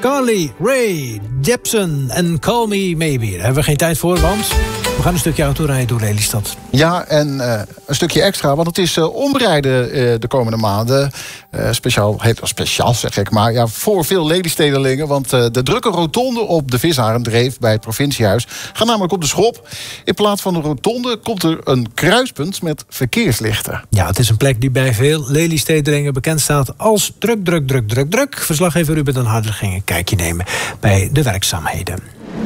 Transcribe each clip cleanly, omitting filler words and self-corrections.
Carly Rae Jepsen en Call Me Maybe. Daar hebben we geen tijd voor, want we gaan een stukje autorijden door Lelystad. Ja, en een stukje extra, want het is omrijden de komende maanden. Speciaal zeg ik maar, ja, voor veel Lelystedelingen. Want de drukke rotonde op de Visarendreef bij het provinciehuis gaat namelijk op de schop. In plaats van een rotonde komt er een kruispunt met verkeerslichten. Ja, het is een plek die bij veel Lelystedelingen bekend staat als druk. Verslaggever Ruben den Harder ging een kijkje nemen bij de werkzaamheden.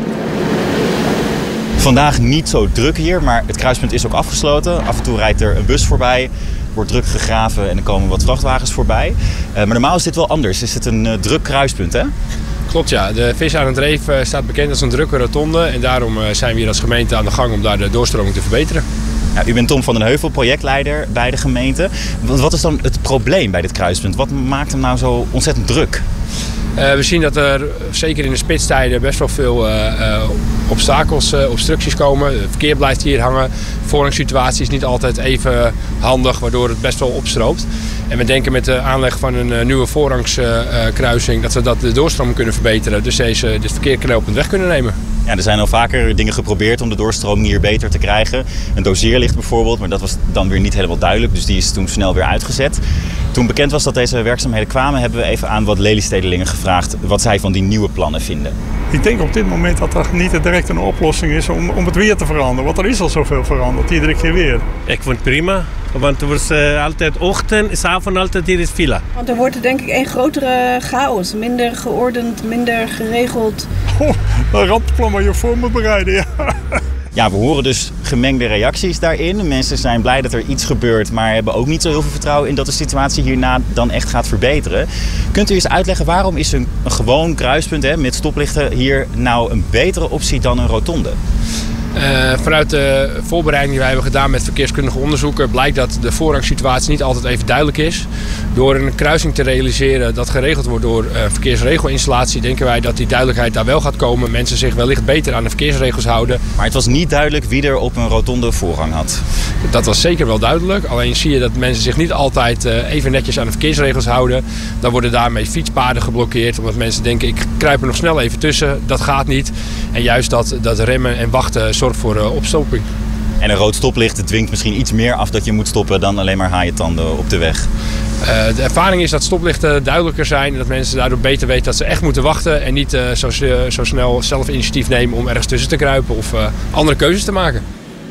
Vandaag niet zo druk hier, maar het kruispunt is ook afgesloten. Af en toe rijdt er een bus voorbij, wordt druk gegraven en er komen wat vrachtwagens voorbij. Maar normaal is dit wel anders. Is het een druk kruispunt, hè? Klopt, ja. De Visarendreef staat bekend als een drukke rotonde. En daarom zijn we hier als gemeente aan de gang om daar de doorstroming te verbeteren. Ja, u bent Tom van den Heuvel, projectleider bij de gemeente. Wat is dan het probleem bij dit kruispunt? Wat maakt hem nou zo ontzettend druk? We zien dat er zeker in de spitstijden best wel veel obstakels, obstructies komen. Het verkeer blijft hier hangen. De voorrangssituatie is niet altijd even handig, waardoor het best wel opstroopt. En we denken met de aanleg van een nieuwe voorrangskruising dat we de doorstroming kunnen verbeteren. Dus dit verkeer knelpunt weg kunnen nemen. Ja, er zijn al vaker dingen geprobeerd om de doorstroming hier beter te krijgen. Een doseerlicht bijvoorbeeld, maar dat was dan weer niet helemaal duidelijk. Dus die is toen snel weer uitgezet. Toen bekend was dat deze werkzaamheden kwamen, hebben we even aan wat Lelystedelingen gevraagd wat zij van die nieuwe plannen vinden. Ik denk op dit moment dat er niet direct een oplossing is om het weer te veranderen. Want er is al zoveel veranderd, iedere keer weer. Ik vind het prima, want er was altijd ochtend, 's avonds altijd hier is file. Want er wordt denk ik een grotere chaos, minder geordend, minder geregeld. Een rampenplan waar je voor moet bereiden, ja. Ja, we horen dus gemengde reacties daarin. Mensen zijn blij dat er iets gebeurt, maar hebben ook niet zo heel veel vertrouwen in dat de situatie hierna dan echt gaat verbeteren. Kunt u eens uitleggen waarom is een gewoon kruispunt met stoplichten hier nou een betere optie dan een rotonde? Vanuit de voorbereiding die wij hebben gedaan met verkeerskundige onderzoeken blijkt dat de voorrangssituatie niet altijd even duidelijk is. Door een kruising te realiseren dat geregeld wordt door verkeersregelinstallatie denken wij dat die duidelijkheid daar wel gaat komen. Mensen zich wellicht beter aan de verkeersregels houden. Maar het was niet duidelijk wie er op een rotonde voorrang had. Dat was zeker wel duidelijk. Alleen zie je dat mensen zich niet altijd even netjes aan de verkeersregels houden. Dan worden daarmee fietspaden geblokkeerd. Omdat mensen denken ik kruip er nog snel even tussen. Dat gaat niet. En juist dat remmen en wachten zorgt voor opstopping. En een rood stoplicht dwingt misschien iets meer af dat je moet stoppen dan alleen maar haaientanden op de weg. De ervaring is dat stoplichten duidelijker zijn en dat mensen daardoor beter weten dat ze echt moeten wachten en niet zo snel zelf initiatief nemen om ergens tussen te kruipen of andere keuzes te maken.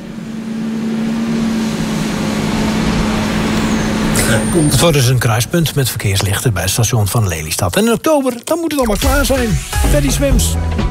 Het wordt dus een kruispunt met verkeerslichten bij het station van Lelystad. En in oktober, dan moet het allemaal klaar zijn. Ferry Swims.